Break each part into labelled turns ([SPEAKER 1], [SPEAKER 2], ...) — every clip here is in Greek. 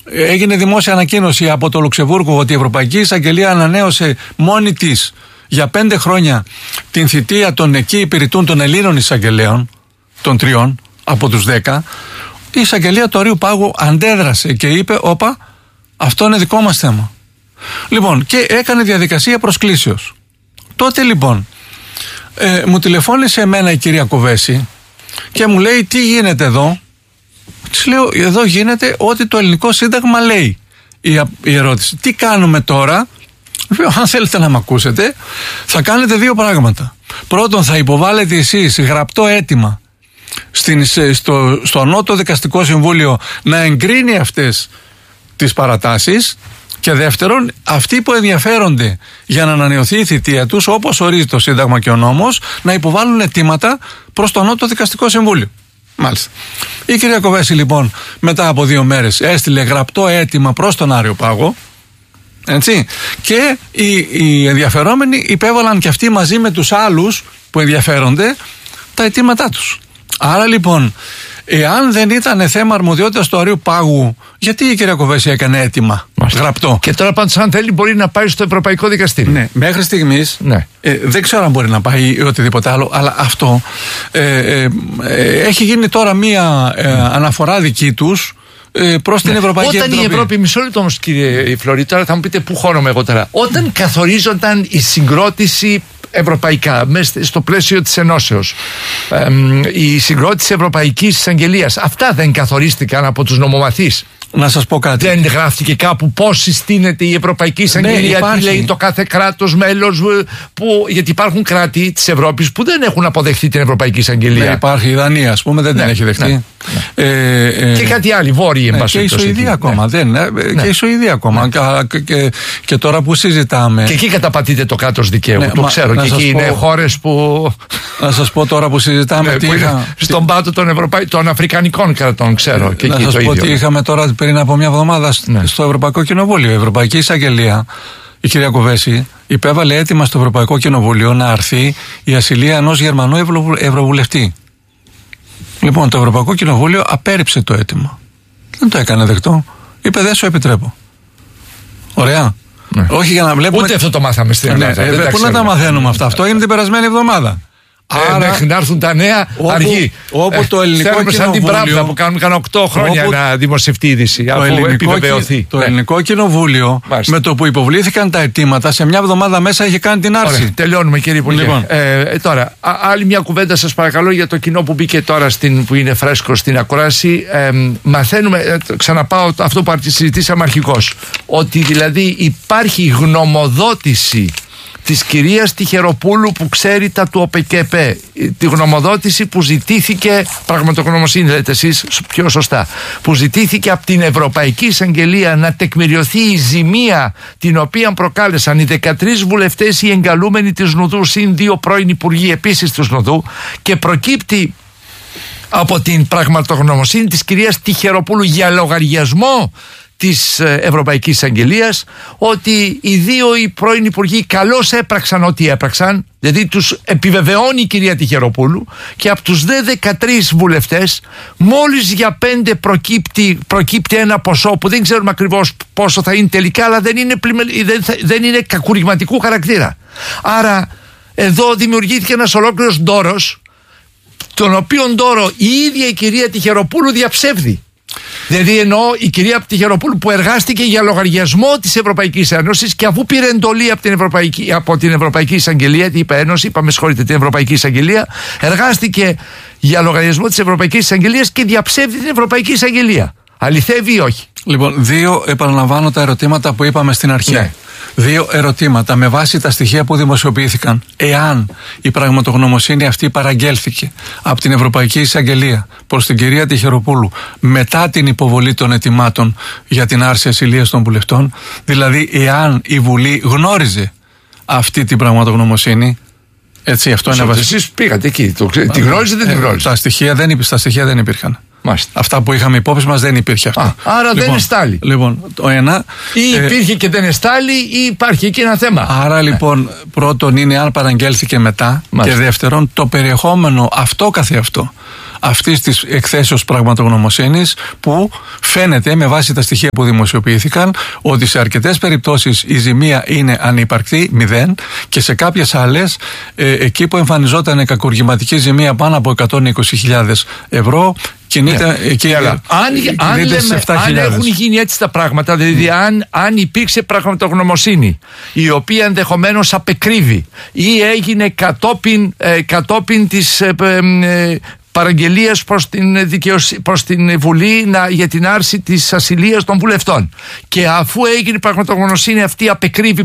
[SPEAKER 1] έγινε δημόσια ανακοίνωση από το Λουξεμβούργο ότι η Ευρωπαϊκή Εισαγγελία ανανέωσε μόνη της για 5 χρόνια την θητεία των εκεί υπηρετούν των Ελλήνων εισαγγελέων, των 3 από τους 10. Η εισαγγελία του Αριού Πάγου αντέδρασε και είπε: όπα, αυτό είναι δικό μας θέμα. Λοιπόν, και έκανε διαδικασία προσκλήσεως. Τότε λοιπόν μου τηλεφώνησε εμένα η κυρία Κοβέση και μου λέει: τι γίνεται εδώ? Της λέω: εδώ γίνεται ό,τι το ελληνικό σύνταγμα λέει. Η ερώτηση: τι κάνουμε τώρα? Αν θέλετε να με ακούσετε, θα κάνετε 2 πράγματα. Πρώτον, θα υποβάλλετε εσείς γραπτό αίτημα στο Ανώτατο Δικαστικό Συμβούλιο να εγκρίνει αυτές τις παρατάσεις. Και δεύτερον, αυτοί που ενδιαφέρονται για να ανανεωθεί η θητεία τους, όπως ορίζει το Σύνταγμα και ο νόμος, να υποβάλουν αιτήματα προς το Ανώτατο Δικαστικό Συμβούλιο. Μάλιστα. Η κυρία Κοβέση λοιπόν μετά από 2 μέρες έστειλε γραπτό αίτημα προς τον Άριο Πάγο, έτσι, και οι ενδιαφερόμενοι υπέβαλαν και αυτοί μαζί με τους άλλους που ενδιαφέρονται τα αιτήματά τους. Άρα λοιπόν, εάν δεν ήταν θέμα αρμοδιότητας του Αρείου Πάγου, γιατί η κυρία Κοβέση έκανε αίτημα γραπτό?
[SPEAKER 2] Και τώρα πάντως, αν θέλει, μπορεί να πάει στο Ευρωπαϊκό Δικαστήριο.
[SPEAKER 1] Ναι, μέχρι στιγμής δεν ξέρω αν μπορεί να πάει ή οτιδήποτε άλλο, αλλά αυτό έχει γίνει τώρα μία αναφορά δική τους προς την Ευρωπαϊκή Επιτροπή. Όταν
[SPEAKER 2] η Ευρώπη, μισό λεπτό όμως κύριε Φλωρή, τώρα θα μου πείτε πού χώνομαι εγώ τώρα. Όταν καθορίζονταν η συγκρότηση ευρωπαϊκά, μέσα στο πλαίσιο της Ενώσεως, η συγκρότηση Ευρωπαϊκής Εισαγγελίας, αυτά δεν καθορίστηκαν από τους νομομαθείς?
[SPEAKER 1] Να σας πω κάτι.
[SPEAKER 2] Δεν γράφτηκε κάπου πώς συστήνεται η Ευρωπαϊκή Εισαγγελία, τι λέει το κάθε κράτος μέλος, γιατί υπάρχουν κράτη της Ευρώπης που δεν έχουν αποδεχτεί την Ευρωπαϊκή Εισαγγελία.
[SPEAKER 1] Ναι, υπάρχει η Δανία, ας πούμε, δεν την έχει δεχτεί.
[SPEAKER 2] Και κάτι άλλο, βόρειοι εν πάση περιπτώσει.
[SPEAKER 1] Και η Σουηδία ακόμα. Και η Σουηδία ακόμα. Και τώρα που συζητάμε.
[SPEAKER 2] Και εκεί καταπατείται το κράτος δικαίου. Το ξέρω. Και εκεί είναι χώρες που.
[SPEAKER 1] Να σας πω τώρα που συζητάμε.
[SPEAKER 2] Στον πάτο των Αφρικανικών κρατών, ξέρω.
[SPEAKER 1] Να σας πω ότι είχαμε τώρα πριν από μια εβδομάδα στο Ευρωπαϊκό Κοινοβούλιο. Η Ευρωπαϊκή Εισαγγελία, η κυρία Κοβέση, υπέβαλε αίτημα στο Ευρωπαϊκό Κοινοβούλιο να αρθεί η ασυλία ενός Γερμανού Ευρωβουλευτή. Λοιπόν, το Ευρωπαϊκό Κοινοβούλιο απέρριψε το αίτημα. Δεν το έκανε δεκτό. Είπε: δεν σου επιτρέπω. Ωραία.
[SPEAKER 2] Ναι.
[SPEAKER 1] Όχι για να βλέπουμε.
[SPEAKER 2] Ούτε αυτό το μάθαμε στην Ελλάδα.
[SPEAKER 1] Πού να τα μαθαίνουμε αυτά? Αυτό έγινε την περασμένη εβδομάδα.
[SPEAKER 2] Άρα, μέχρι να έρθουν τα νέα, αργεί.
[SPEAKER 1] Όπου το ελληνικό κοινοβούλιο.
[SPEAKER 2] Σαν την Pravda που κάνουν 8 χρόνια να δημοσιευτεί η είδηση. Αφού επιβεβαιωθεί.
[SPEAKER 1] Το ελληνικό κοινοβούλιο, με το που υποβλήθηκαν τα αιτήματα, σε μια εβδομάδα μέσα είχε κάνει την άρση.
[SPEAKER 2] Ωραία, τελειώνουμε, κύριε Υπουργέ. Λοιπόν. Τώρα, άλλη μια κουβέντα, σας παρακαλώ, για το κοινό που μπήκε τώρα που είναι φρέσκο στην ακρόαση. Μαθαίνουμε, ξαναπάω αυτό που συζητήσαμε αρχικώς, ότι δηλαδή υπάρχει γνωμοδότηση της κυρίας Τυχεροπούλου που ξέρει τα του ΟΠΚΕΠΕ, τη γνωμοδότηση που ζητήθηκε, πραγματογνωμοσύνη λέτε εσείς πιο σωστά, που ζητήθηκε από την Ευρωπαϊκή Εισαγγελία να τεκμηριωθεί η ζημία την οποία προκάλεσαν οι 13 βουλευτές οι εγκαλούμενοι της Νουδού συν 2 πρώην υπουργοί επίσης της Νουδού, και προκύπτει από την πραγματογνωμοσύνη της κυρίας Τυχεροπούλου για λογαριασμό της Ευρωπαϊκής Εισαγγελίας ότι οι 2 οι πρώην υπουργοί καλώς έπραξαν ό,τι έπραξαν, δηλαδή τους επιβεβαιώνει η κυρία Τυχεροπούλου, και από τους 13 βουλευτές μόλις για 5 προκύπτει ένα ποσό που δεν ξέρουμε ακριβώς πόσο θα είναι τελικά, αλλά δεν είναι κακουργηματικού χαρακτήρα. Άρα εδώ δημιουργήθηκε ένας ολόκληρος ντόρος, τον οποίον ντόρο η ίδια η κυρία Τυχεροπούλου διαψεύδει. Δηλαδή εννοώ η κυρία Τυχεροπούλου που εργάστηκε για λογαριασμό της Ευρωπαϊκής Ένωσης, και αφού πήρε εντολή από την Ευρωπαϊκή Εισαγγελία, την την Ευρωπαϊκή Εισαγγελία, εργάστηκε για λογαριασμό της Ευρωπαϊκής Εισαγγελίας και διαψεύδει την Ευρωπαϊκή Εισαγγελία. Αληθεύει ή όχι?
[SPEAKER 1] Λοιπόν, 2 επαναλαμβάνω τα ερωτήματα που είπαμε στην αρχή.
[SPEAKER 2] Ναι.
[SPEAKER 1] 2 ερωτήματα με βάση τα στοιχεία που δημοσιοποιήθηκαν. Εάν η πραγματογνωμοσύνη αυτή παραγγέλθηκε από την Ευρωπαϊκή Εισαγγελία προς την κυρία Τυχεροπούλου μετά την υποβολή των αιτημάτων για την άρση ασυλίας των βουλευτών, δηλαδή εάν η Βουλή γνώριζε αυτή την πραγματογνωμοσύνη, έτσι, αυτό είναι βασικό.
[SPEAKER 2] Εσείς πήγατε εκεί, τη γνώριζε, δεν τη γνώριζε?
[SPEAKER 1] Τα στοιχεία δεν υπήρχαν.
[SPEAKER 2] Μάλιστα.
[SPEAKER 1] Αυτά που είχαμε υπόψη μας δεν υπήρχε αυτό.
[SPEAKER 2] Άρα δεν εστάλει.
[SPEAKER 1] Λοιπόν, το ένα.
[SPEAKER 2] Ή υπήρχε και δεν εστάλει, ή υπάρχει εκεί ένα θέμα.
[SPEAKER 1] Άρα λοιπόν, πρώτον είναι αν παραγγέλθηκε μετά. Μάλιστα. Και δεύτερον, το περιεχόμενο αυτό καθεαυτό αυτής της εκθέσεως πραγματογνωμοσύνης, που φαίνεται με βάση τα στοιχεία που δημοσιοποιήθηκαν ότι σε αρκετές περιπτώσεις η ζημία είναι ανύπαρκτη, 0, και σε κάποιες άλλες εκεί που εμφανιζόταν κακουργηματική ζημία πάνω από 120.000 ευρώ κινείται εκεί.
[SPEAKER 2] Αν έχουν γίνει έτσι τα πράγματα, δηλαδή αν υπήρξε πραγματογνωμοσύνη η οποία ενδεχομένως απεκρύβει ή έγινε κατόπιν της παραγγελίας προς την Βουλή για την άρση της ασυλίας των βουλευτών, και αφού έγινε η πραγματογνωμοσύνη αυτή απεκρύβει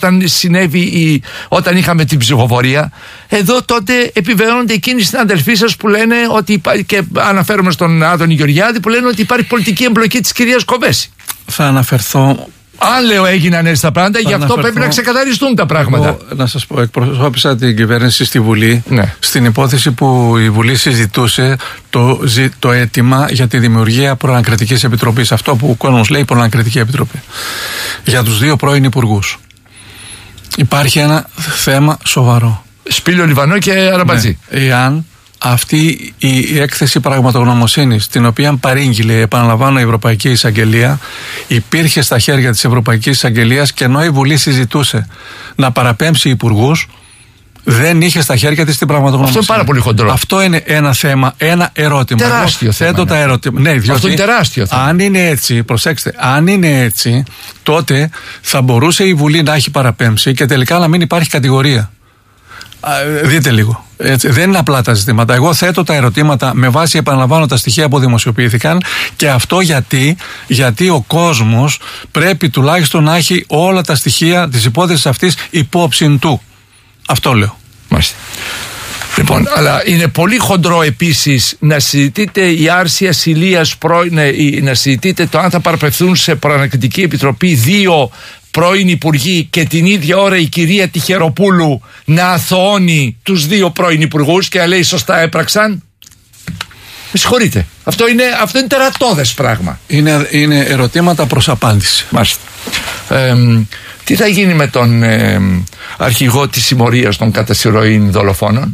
[SPEAKER 2] όταν είχαμε την ψηφοφορία, εδώ τότε επιβεβαιώνονται εκείνοι συναδελφοί σας που λένε ότι, και αναφέρομαι στον Άδωνη Γεωργιάδη, που λένε ότι υπάρχει πολιτική εμπλοκή της κυρίας Κοβέση.
[SPEAKER 1] Θα αναφερθώ.
[SPEAKER 2] Αν λέω έγιναν έτσι τα πράγματα, γι' αυτό πρέπει να ξεκαθαριστούν τα πράγματα.
[SPEAKER 1] Εγώ, να σας πω, εκπροσώπησα την κυβέρνηση στη Βουλή, στην υπόθεση που η Βουλή συζητούσε το αίτημα για τη δημιουργία προανακριτικής επιτροπής. Αυτό που ο κόσμος λέει προανακριτική επιτροπή. Για τους 2 πρώην υπουργούς. Υπάρχει ένα θέμα σοβαρό.
[SPEAKER 2] Σπήλιο Λιβανό και Αραμπατζή.
[SPEAKER 1] Εάν αυτή η έκθεση πραγματογνωμοσύνης, την οποία παρήγγειλε, επαναλαμβάνω, η Ευρωπαϊκή Εισαγγελία, υπήρχε στα χέρια της Ευρωπαϊκής Εισαγγελίας, και ενώ η Βουλή συζητούσε να παραπέμψει υπουργούς, δεν είχε στα χέρια της την πραγματογνωμοσύνη.
[SPEAKER 2] Αυτό είναι πάρα πολύ χοντρό.
[SPEAKER 1] Αυτό είναι ένα θέμα, ένα ερώτημα.
[SPEAKER 2] Τεράστιο θέμα.
[SPEAKER 1] Θέτω τα ερωτήματα. Ναι, διότι
[SPEAKER 2] αυτό είναι τεράστιο θέμα.
[SPEAKER 1] Αν είναι έτσι, προσέξτε, αν είναι έτσι, τότε θα μπορούσε η Βουλή να έχει παραπέμψει και τελικά να μην υπάρχει κατηγορία. Δείτε λίγο. Έτσι, δεν είναι απλά τα ζητήματα. Εγώ θέτω τα ερωτήματα με βάση, επαναλαμβάνω, τα στοιχεία που δημοσιοποιήθηκαν, και αυτό γιατί ο κόσμος πρέπει τουλάχιστον να έχει όλα τα στοιχεία της υπόθεσης αυτής υπόψη του. Αυτό λέω.
[SPEAKER 2] Μάλιστα. Λοιπόν, αλλά είναι πολύ χοντρό επίσης να συζητείτε η άρση ασυλίας να συζητείτε το αν θα παραπευθούν σε προανακριτική επιτροπή 2 πρώην υπουργοί, και την ίδια ώρα η κυρία Τυχεροπούλου να αθωώνει τους 2 πρώην υπουργούς και να λέει σωστά έπραξαν. Με συγχωρείτε. Αυτό είναι τερατώδες πράγμα.
[SPEAKER 1] Είναι ερωτήματα προς απάντηση.
[SPEAKER 2] Μάλιστα. Τι θα γίνει με τον αρχηγό της συμμορίας των κατά συρροήν δολοφόνων?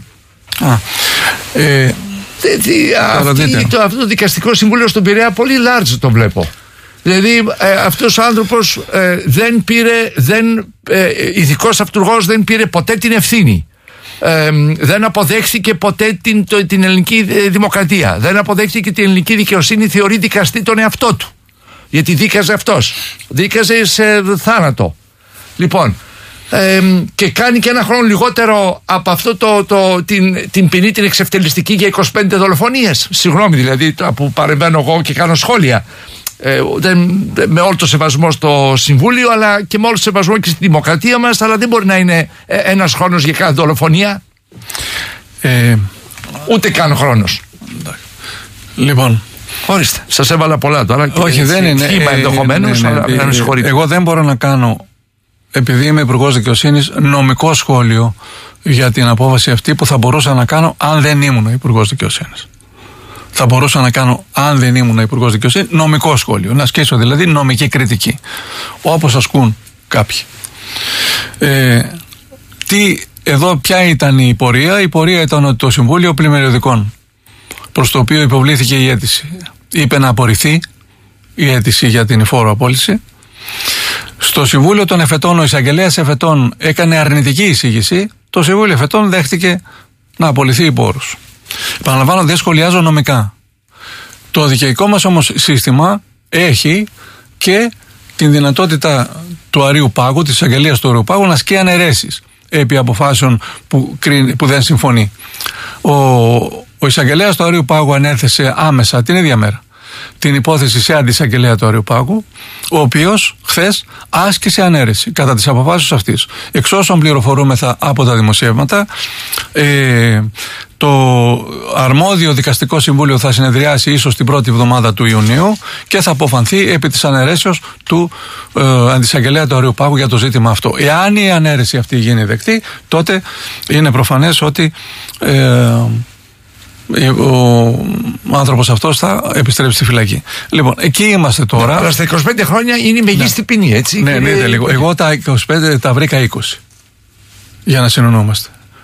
[SPEAKER 2] Αυτό το δικαστικό συμβούλιο στον Πειραιά πολύ large το βλέπω. Δηλαδή αυτός ο άνθρωπος ειδικός αυτουργός δεν πήρε ποτέ την ευθύνη. Δεν αποδέχθηκε ποτέ την ελληνική δημοκρατία. Δεν αποδέχθηκε την ελληνική δικαιοσύνη, θεωρεί δικαστή τον εαυτό του. Γιατί δίκαζε αυτός. Δίκαζε σε θάνατο. Λοιπόν, και κάνει και 1 χρόνο λιγότερο από αυτό την ποινή την εξευτελιστική για 25 δολοφονίες. Συγγνώμη δηλαδή που παρεμβαίνω εγώ και κάνω σχόλια. Με όλο το σεβασμό στο Συμβούλιο, αλλά και με όλο το σεβασμό και στη δημοκρατία μας, αλλά δεν μπορεί να είναι 1 χρόνος για κάθε δολοφονία. Ούτε καν χρόνος.
[SPEAKER 1] Λοιπόν,
[SPEAKER 2] ορίστε, σας έβαλα πολλά τώρα.
[SPEAKER 1] Όχι, δεν είναι
[SPEAKER 2] ενδεχομένως, αλλά να με συγχωρείτε.
[SPEAKER 1] Εγώ δεν μπορώ να κάνω, επειδή είμαι υπουργός δικαιοσύνης, νομικό σχόλιο για την απόφαση αυτή που θα μπορούσα να κάνω αν δεν ήμουν υπουργός δικαιοσύνης. Θα μπορούσα να κάνω, αν δεν ήμουν υπουργός δικαιοσύνης, νομικό σχόλιο. Να ασκήσω δηλαδή νομική κριτική. Όπως ασκούν κάποιοι. Εδώ ποια ήταν η πορεία? Η πορεία ήταν ότι το Συμβούλιο Πλημμυριωδικών, προς το οποίο υποβλήθηκε η αίτηση, είπε να απορριφθεί η αίτηση για την υφόρο απόλυση. Στο Συμβούλιο των Εφετών, ο εισαγγελέας Εφετών έκανε αρνητική εισήγηση. Το Συμβούλιο Εφετών δέχτηκε να απολυθεί υπό όρους. Επαναλαμβάνω, δεν σχολιάζω νομικά. Το δικαιικό μας όμως σύστημα έχει και την δυνατότητα του Αρείου Πάγου, της εισαγγελίας του Αρείου Πάγου, να ασκεί αναιρέσεις επί αποφάσεων που δεν συμφωνεί. Ο εισαγγελέας του Αρείου Πάγου ανέθεσε άμεσα την ίδια μέρα την υπόθεση σε αντισαγγελέα του Αρείου Πάγου, ο οποίος χθες άσκησε ανέρεση κατά τις αποφάσεις αυτής. Εξ όσων πληροφορούμεθα από τα δημοσιεύματα, το αρμόδιο δικαστικό συμβούλιο θα συνεδριάσει ίσως την πρώτη εβδομάδα του Ιουνίου και θα αποφανθεί επί της αναιρέσεως του αντισαγγελέα του Αρείου Πάγου για το ζήτημα αυτό. Εάν η ανέρεση αυτή γίνει δεκτή, τότε είναι προφανές ότι ο άνθρωπος αυτός θα επιστρέψει στη φυλακή. Λοιπόν, εκεί είμαστε τώρα.
[SPEAKER 2] Αλλά στα 25 χρόνια είναι η μεγίστη ποινή, έτσι.
[SPEAKER 1] Ναι, λίγο. Εγώ τα 25 τα βρήκα 20. Για να συνεννοούμαστε.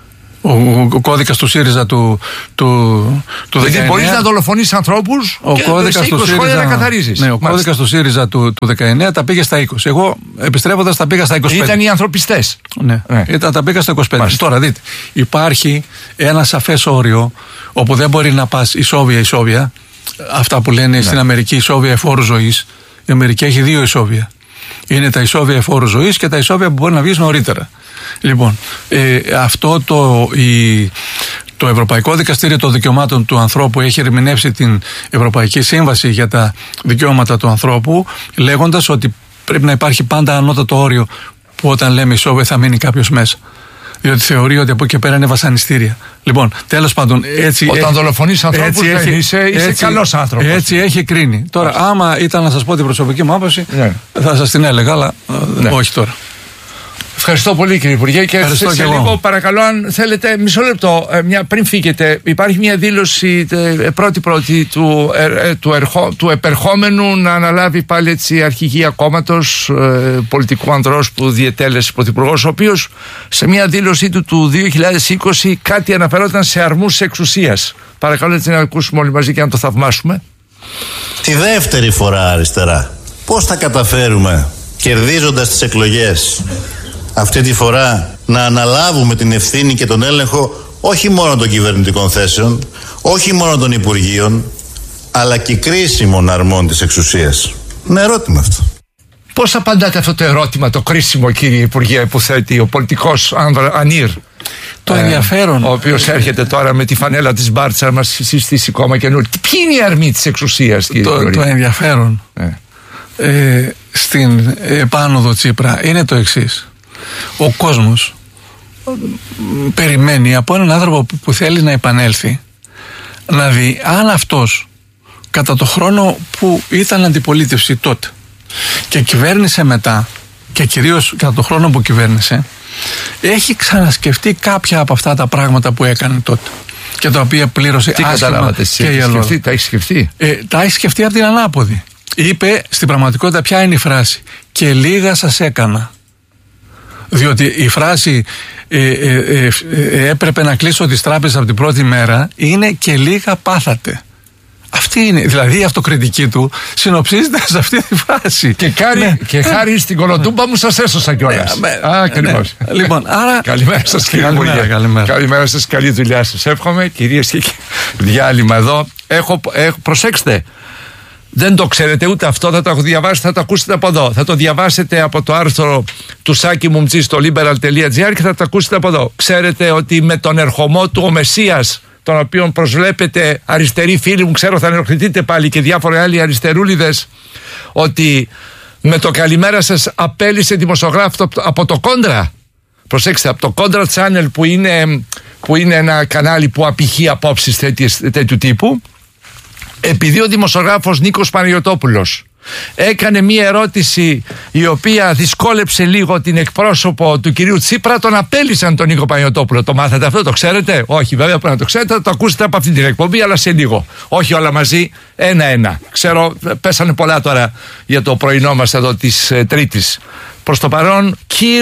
[SPEAKER 1] Ο κώδικας του ΣΥΡΙΖΑ του 19.
[SPEAKER 2] Δηλαδή μπορείς να δολοφονείς ανθρώπους και σε 20 χρόνια να καθαρίζεις.
[SPEAKER 1] Ναι, ο κώδικας του ΣΥΡΙΖΑ του 19 τα πήγε στα 20. Εγώ επιστρέφοντας τα πήγα στα 25.
[SPEAKER 2] Ήταν οι ανθρωπιστές.
[SPEAKER 1] Ναι. Τα πήγα στα 25. Τώρα δείτε, υπάρχει ένα σαφές όριο όπου δεν μπορεί να πας ισόβια. Αυτά που λένε στην Αμερική ισόβια εφόρου ζωής. Η Αμερική έχει 2 ισόβια. Είναι τα ισόβια εφόρου ζωής και τα ισόβια που μπορεί να βγεις νωρίτερα. Λοιπόν, αυτό το Ευρωπαϊκό Δικαστήριο των Δικαιωμάτων του Ανθρώπου έχει ερμηνεύσει την Ευρωπαϊκή Σύμβαση για τα Δικαιώματα του Ανθρώπου, λέγοντας ότι πρέπει να υπάρχει πάντα ανώτατο όριο που όταν λέμε ισόβια θα μείνει κάποιος μέσα. Διότι θεωρεί ότι από εκεί και πέρα είναι βασανιστήρια. Λοιπόν, τέλος πάντων, έτσι.
[SPEAKER 2] Όταν δολοφονείς ανθρώπους, είσαι καλός άνθρωπος.
[SPEAKER 1] Έτσι έχει κρίνει. Τώρα, άμα ήταν να σας πω την προσωπική μου άποψη, θα σας την έλεγα, αλλά όχι τώρα.
[SPEAKER 2] Ευχαριστώ πολύ, κύριε Υπουργέ, και σε λίγο παρακαλώ, αν θέλετε, μισό λεπτό, πριν φύγετε, υπάρχει μια δήλωση πρώτη του επερχόμενου να αναλάβει πάλι έτσι αρχηγία κόμματος, πολιτικού ανδρός που διετέλεσε πρωθυπουργός, ο οποίος σε μια δήλωσή του 2020 κάτι αναφερόταν σε αρμούς εξουσίας. Παρακαλώ έτσι να ακούσουμε όλοι μαζί και να το θαυμάσουμε.
[SPEAKER 3] Τη δεύτερη φορά αριστερά. Πώς θα καταφέρουμε, κερδίζοντας τις εκλογές, αυτή τη φορά να αναλάβουμε την ευθύνη και τον έλεγχο όχι μόνο των κυβερνητικών θέσεων, όχι μόνο των υπουργείων, αλλά και κρίσιμων αρμών της εξουσίας? Είναι ερώτημα αυτό.
[SPEAKER 2] Πώς απαντάτε αυτό το ερώτημα, το κρίσιμο, κύριε Υπουργέ, που θέτει ο πολιτικός Ανίρ?
[SPEAKER 1] Το ενδιαφέρον.
[SPEAKER 2] Ο οποίος έρχεται τώρα με τη φανέλα της Μπάρτσα να μας συστήσει κόμμα καινούργιο. Ποιοι είναι οι αρμοί της εξουσίας, κύριε Υπουργέ?
[SPEAKER 1] Το ενδιαφέρον στην επάνωδο Τσίπρα είναι το εξής. Ο κόσμος περιμένει από έναν άνθρωπο που θέλει να επανέλθει να δει αν αυτός κατά το χρόνο που ήταν αντιπολίτευση τότε και κυβέρνησε μετά, και κυρίως κατά το χρόνο που κυβέρνησε, έχει ξανασκεφτεί κάποια από αυτά τα πράγματα που έκανε τότε και τα οποία πλήρωσε άσχημα και η Ελλάδα.
[SPEAKER 2] Τα έχει σκεφτεί?
[SPEAKER 1] Τα έχει σκεφτεί από την ανάποδη. Είπε στην πραγματικότητα ποια είναι η φράση: και λίγα σας έκανα. Διότι η φράση έπρεπε να κλείσω τις τράπεζες από την πρώτη μέρα είναι και λίγα πάθατε. Αυτή είναι, δηλαδή η αυτοκριτική του συνοψίζεται σε αυτή τη φράση.
[SPEAKER 2] Και χάρη στην κολοτούμπα μου σας έσωσα κιόλας.
[SPEAKER 1] Λοιπόν, άρα.
[SPEAKER 2] Καλημέρα σας, κύριε Υπουργέ. Καλημέρα σας, καλή δουλειά σας. Εύχομαι, κυρίες και κύριοι. Διάλειμμα εδώ. Προσέξτε. Δεν το ξέρετε ούτε αυτό, θα το διαβάσετε, θα το ακούσετε από εδώ. Θα το διαβάσετε από το άρθρο του Σάκη Μουμτζή στο liberal.gr και θα το ακούσετε από εδώ. Ξέρετε ότι με τον ερχομό του ο Μεσσίας, τον οποίον προσβλέπετε αριστεροί φίλοι μου, ξέρω θα ενοχληθείτε πάλι και διάφοροι άλλοι αριστερούλιδες, ότι με το καλημέρα σας απέλυσε δημοσιογράφο από το Κόντρα. Προσέξτε, από το Κόντρα Channel που είναι ένα κανάλι που απηχεί απόψεις τέτοιου τύπου, επειδή ο δημοσιογράφος Νίκος Παναγιωτόπουλος έκανε μία ερώτηση η οποία δυσκόλεψε λίγο την εκπρόσωπο του κυρίου Τσίπρα, τον απέλυσαν τον Νίκο Παναγιωτόπουλο. Το μάθατε αυτό, το ξέρετε? Όχι, βέβαια πρέπει να το ξέρετε, θα το ακούσετε από αυτή την εκπομπή, αλλά σε λίγο. Όχι όλα μαζί, ένα-ένα. Ξέρω, πέσανε πολλά τώρα για το πρωινό μας εδώ της Τρίτης. Προς το παρόν,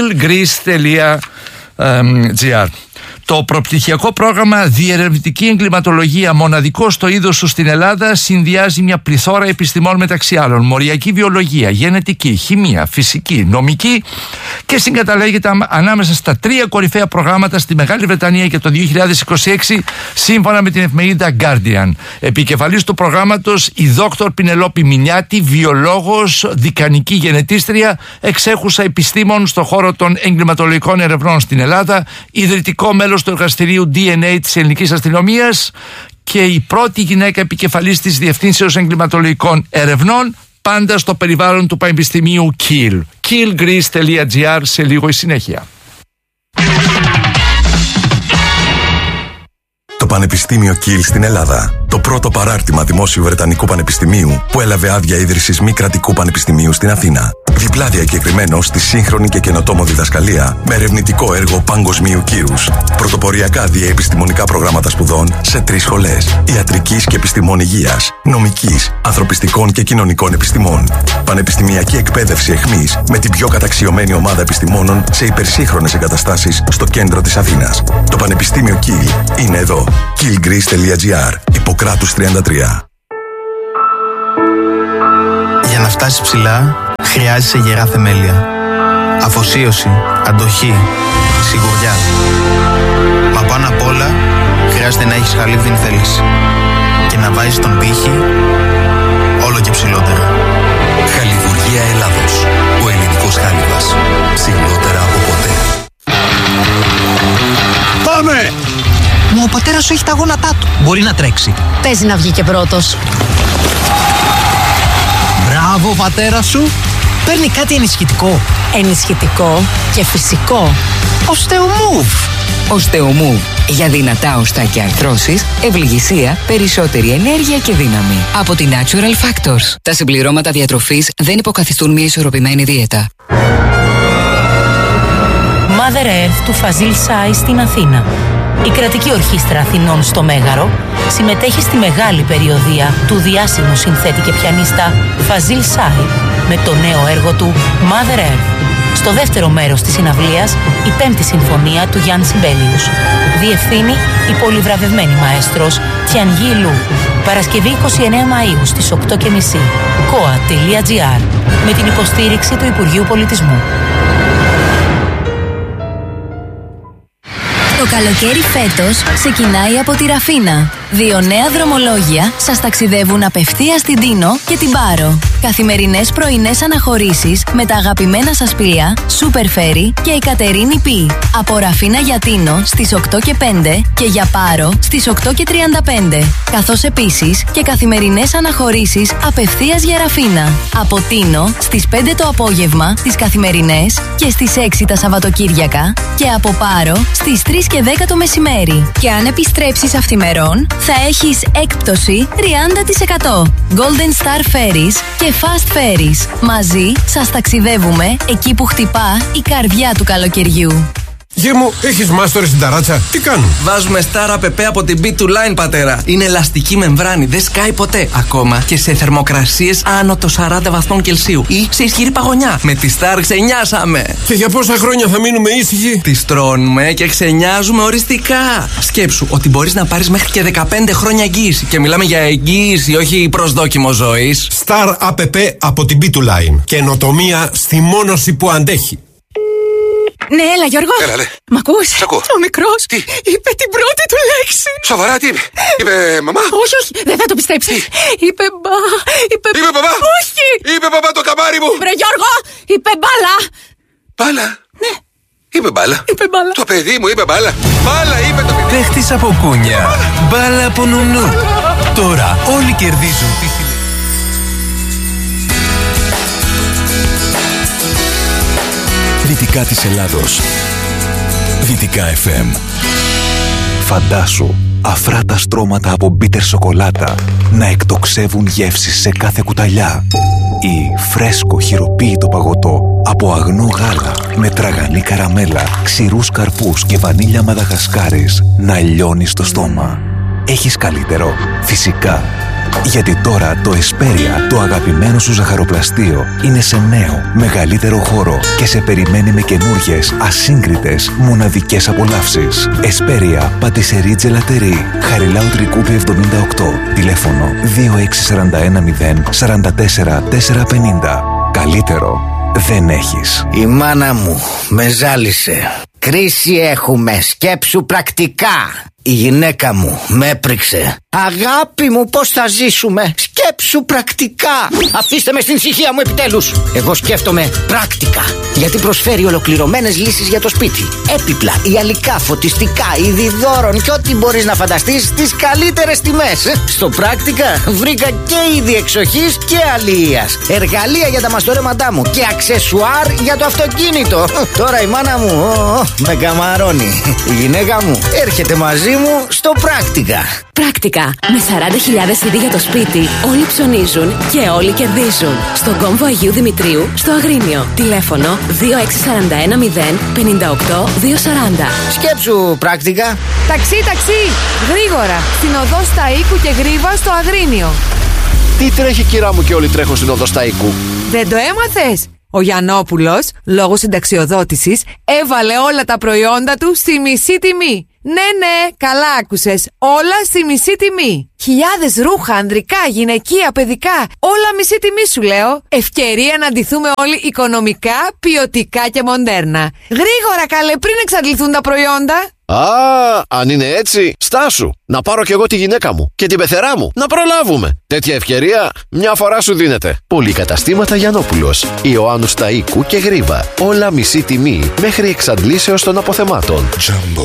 [SPEAKER 2] killgreece.gr. Το προπτυχιακό πρόγραμμα Διερευνητική Εγκληματολογία, μοναδικό στο είδος του στην Ελλάδα, συνδυάζει μια πληθώρα επιστημών μεταξύ άλλων: μοριακή βιολογία, γενετική, χημεία, φυσική, νομική, και συγκαταλέγεται ανάμεσα στα 3 κορυφαία προγράμματα στη Μεγάλη Βρετανία για το 2026, σύμφωνα με την εφημερίδα Guardian. Επικεφαλής του προγράμματος η δόκτωρ Πινελόπη Μινιάτη, βιολόγος, δικανική γενετίστρια, εξέχουσα επιστήμων στον χώρο των εγκληματολογικών ερευνών στην Ελλάδα, ιδρυτικό μέλος του εργαστηρίου DNA της ελληνικής αστυνομίας και η πρώτη γυναίκα επικεφαλής της Διευθύνσεως Εγκληματολογικών Ερευνών, πάντα στο περιβάλλον του Πανεπιστημίου Kiel. killgreece.gr, σε λίγο η συνέχεια.
[SPEAKER 4] Πανεπιστήμιο Κιλ στην Ελλάδα. Το πρώτο παράρτημα δημόσιου Βρετανικού Πανεπιστημίου που έλαβε άδεια ίδρυσης μη κρατικού πανεπιστημίου στην Αθήνα. Διπλά διακεκριμένο στη σύγχρονη και καινοτόμο διδασκαλία με ερευνητικό έργο παγκοσμίου κύρους. Πρωτοποριακά διεπιστημονικά προγράμματα σπουδών σε 3 σχολές: ιατρικής και επιστημών υγείας, νομικής, ανθρωπιστικών και κοινωνικών επιστημών. Πανεπιστημιακή εκπαίδευση εχμής με την πιο καταξιωμένη ομάδα επιστημόνων σε υπερσύγχρονες εγκαταστάσεις στο κέντρο της Αθήνας. Το Πανεπιστήμιο Κιλ είναι εδώ. killgreece.gr, Ιπποκράτους 33.
[SPEAKER 5] Για να φτάσεις ψηλά, χρειάζεσαι γερά θεμέλια. Αφοσίωση, αντοχή, σιγουριά. Μα πάνω απ' όλα, χρειάζεται να έχεις χαλίβδινη θέληση και να βάζεις τον πύχη όλο και ψηλότερα.
[SPEAKER 6] Χαλιβουργία Ελλάδος. Ο ελληνικός χάλιβας. Ψηλότερα από ποτέ.
[SPEAKER 7] Πάμε! Μα ο πατέρας σου έχει τα γόνατά του. Μπορεί να τρέξει.
[SPEAKER 8] Παίζει να βγει και πρώτος.
[SPEAKER 7] Μπράβο, πατέρα σου. Παίρνει κάτι ενισχυτικό.
[SPEAKER 8] Ενισχυτικό και φυσικό.
[SPEAKER 7] Οστεομούβ.
[SPEAKER 9] Οστεομούβ. Για δυνατά οστά και αρθρώσεις, ευληγησία, περισσότερη ενέργεια και δύναμη. Από τη Natural Factors. Τα συμπληρώματα διατροφής δεν υποκαθιστούν μια ισορροπημένη δίαιτα.
[SPEAKER 10] Mother Earth του Φαζίλ Σάι στην Αθήνα. Η κρατική ορχήστρα Αθηνών στο Μέγαρο συμμετέχει στη μεγάλη περιοδεία του διάσημου συνθέτη και πιανίστα Φαζίλ Σάι με το νέο έργο του Mother Earth. Στο δεύτερο μέρος της συναυλίας, η 5η συμφωνία του Γιάννη Σιμπέλιους. Διευθύνει η πολυβραβευμένη μαέστρος Τιανγί Λου. Παρασκευή 29 Μαΐου στις 8:30. koa.gr με την υποστήριξη του Υπουργείου Πολιτισμού.
[SPEAKER 11] Το καλοκαίρι φέτος ξεκινάει από τη Ραφίνα. 2 νέα δρομολόγια σας ταξιδεύουν απευθείας στην Τίνο και την Πάρο. Καθημερινές πρωινές αναχωρήσεις με τα αγαπημένα σας πλοία Super Ferry και η Κατερίνη Πι. Από Ραφίνα για Τίνο στις 8:05 και για Πάρο στις 8:35. Καθώς επίσης και καθημερινές αναχωρήσεις απευθείας για Ραφίνα. Από Τίνο στις 5 το απόγευμα τις καθημερινές και στις 6 τα Σαββατοκύριακα και από Πάρο στις 3 και 10 το μεσημέρι. Και αν επιστρέψεις αυθημερών θα έχεις έκπτωση 30%. Golden Star Ferries και Fast Ferries. Μαζί σας ταξιδεύουμε εκεί που χτυπά η καρδιά του καλοκαιριού.
[SPEAKER 12] Γε μου, έχεις μάστορες στην ταράτσα. Τι κάνουν?
[SPEAKER 13] Βάζουμε Star APP από την B2 Line, πατέρα. Είναι ελαστική μεμβράνη, δεν σκάει ποτέ. Ακόμα και σε θερμοκρασίες άνω των 40 βαθμών Κελσίου ή σε ισχυρή παγωνιά. Με τη Star ξενιάσαμε.
[SPEAKER 12] Και για πόσα χρόνια θα μείνουμε ήσυχοι?
[SPEAKER 13] Τις τρώνουμε και ξενιάζουμε οριστικά. Σκέψου ότι μπορείς να πάρεις μέχρι και 15 χρόνια εγγύηση. Και μιλάμε για εγγύηση, όχι προσδόκιμο ζωής.
[SPEAKER 12] Star APP από την B2 Line. Καινοτομία στη μόνωση που αντέχει.
[SPEAKER 14] Ναι, έλα Γιώργο.
[SPEAKER 15] Έλα, λέ.
[SPEAKER 14] Μ' ακούς?
[SPEAKER 15] Σ' ακούω.
[SPEAKER 14] Ο μικρός είπε την πρώτη του λέξη.
[SPEAKER 15] Σοβαρά, τι είπε? Είπε μαμά?
[SPEAKER 14] Όχι, όχι, δεν θα το πιστέψεις. Είπε μπα. Είπε
[SPEAKER 15] μπαμπά?
[SPEAKER 14] Όχι.
[SPEAKER 15] Είπε μπαμπά το καμάρι μου.
[SPEAKER 14] Βρε Γιώργο, είπε μπάλα.
[SPEAKER 15] Μπάλα?
[SPEAKER 14] Ναι.
[SPEAKER 15] Είπε μπάλα.
[SPEAKER 14] Είπε μπάλα.
[SPEAKER 15] Το παιδί μου είπε μπάλα. Μπάλα είπε το παιδί.
[SPEAKER 6] Παίχτης από κούνια. Μπάλα από νουνού. Τώρα όλοι κερδίζουν τη Δυτικά της Ελλάδος. Δυτικά FM.
[SPEAKER 16] Φαντάσου αφράτα στρώματα από μπίτερ σοκολάτα να εκτοξεύουν γεύσεις σε κάθε κουταλιά. Ή φρέσκο χειροποίητο παγωτό από αγνό γάλα με τραγανή καραμέλα, ξηρούς καρπούς και βανίλια μαδαγασκάρες να λιώνει στο στόμα. Έχεις καλύτερο? Φυσικά. Γιατί τώρα το Εσπέρια, το αγαπημένο σου ζαχαροπλαστείο, είναι σε νέο, μεγαλύτερο χώρο και σε περιμένει με καινούργιες, ασύγκριτες, μοναδικές απολαύσεις. Εσπέρια, πατησερί τζελατερί, Χαριλάου Τρικούπη 78, τηλέφωνο 2641 044 450. Καλύτερο δεν έχεις.
[SPEAKER 17] Η μάνα μου με ζάλισε. Κρίση έχουμε, σκέψου πρακτικά. Η γυναίκα μου με έπριξε. Αγάπη μου, πώς θα ζήσουμε? Σκέψου πρακτικά. Αφήστε με στην ησυχία μου επιτέλους. Εγώ σκέφτομαι πράκτικα, γιατί προσφέρει ολοκληρωμένες λύσεις για το σπίτι. Έπιπλα, ιαλικά, φωτιστικά, είδη δώρων και ό,τι μπορείς να φανταστείς στις καλύτερες τιμές. Στο πράκτικα βρήκα και είδη εξοχής και αλληλείας, εργαλεία για τα μαστορέματά μου και αξεσουάρ για το αυτοκίνητο. Τώρα η μάνα μου με καμαρώνει. Η γυναίκα μου έρχεται μαζί μαζί μου στο Πράκτικα.
[SPEAKER 11] Πράκτικα. Με 40.000 CD για το σπίτι, όλοι ψωνίζουν και όλοι κερδίζουν. Στον κόμβο Αγίου Δημητρίου, στο Αγρίνιο. Τηλέφωνο 2641 0 58 240.
[SPEAKER 17] Σκέψου Πράκτικα.
[SPEAKER 14] Ταξί, γρήγορα. Στην οδό Σταΐκου και Γρίβα στο Αγρίνιο.
[SPEAKER 18] Τι τρέχει, κυρά μου, και όλοι τρέχουν στην οδό Σταΐκου?
[SPEAKER 14] Δεν το έμαθες? Ο Γιαννόπουλος, λόγω συνταξιοδότησης, έβαλε όλα τα προϊόντα του στη μισή τιμή. Ναι, καλά άκουσες. Όλα στη μισή τιμή. Χιλιάδες ρούχα, ανδρικά, γυναικεία, παιδικά. Όλα μισή τιμή σου λέω. Ευκαιρία να ντυθούμε όλοι οικονομικά, ποιοτικά και μοντέρνα. Γρήγορα καλέ, πριν εξαντληθούν τα προϊόντα.
[SPEAKER 18] Α, αν είναι έτσι, στάσου. Να πάρω κι εγώ τη γυναίκα μου και την πεθερά μου. Να προλάβουμε. Τέτοια ευκαιρία μια φορά σου δίνεται. Πολυκαταστήματα Γιαννόπουλος, Ιωάννου Σταΐκου και Γρίβα. Όλα μισή τιμή μέχρι εξαντλήσεως των αποθεμάτων.